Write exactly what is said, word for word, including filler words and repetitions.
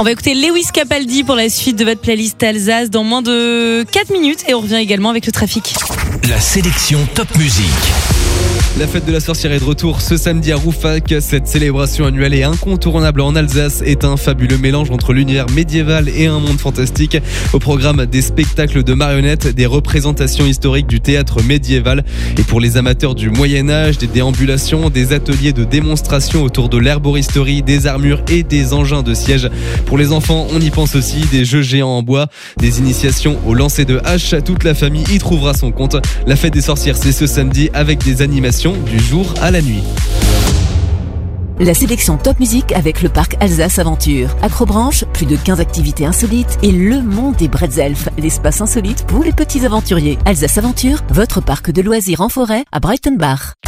On va écouter Lewis Capaldi pour la suite de votre playlist Alsace dans moins de quatre minutes et on revient également avec le trafic. La sélection Top Musique. La fête de la sorcière est de retour ce samedi à Rouffach. Cette célébration annuelle et incontournable en Alsace est un fabuleux mélange entre l'univers médiéval et un monde fantastique. Au programme, des spectacles de marionnettes, des représentations historiques du théâtre médiéval. Et pour les amateurs du Moyen-Âge, des déambulations, des ateliers de démonstration autour de l'herboristerie, des armures et des engins de siège. Pour les enfants, on y pense aussi, des jeux géants en bois, des initiations au lancer de hache. Toute la famille y trouvera son compte. La fête des sorcières, c'est ce samedi avec des animations du jour à la nuit. La sélection Top Musique avec le parc Alsace Aventure. Acrobranche, plus de quinze activités insolites et le monde des Bretzelf, l'espace insolite pour les petits aventuriers. Alsace Aventure, votre parc de loisirs en forêt à Breitenbach.